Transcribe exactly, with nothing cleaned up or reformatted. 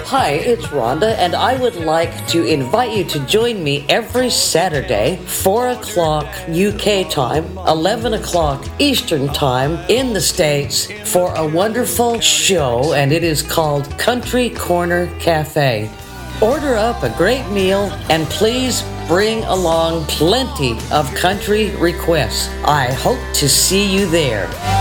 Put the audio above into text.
Hi, it's Rhonda, and I would like to invite you to join me every Saturday, four o'clock U K time, eleven o'clock Eastern time in the States for a wonderful show, and it is called Country Corner Cafe. Order up a great meal, and please bring along plenty of country requests. I hope to see you there.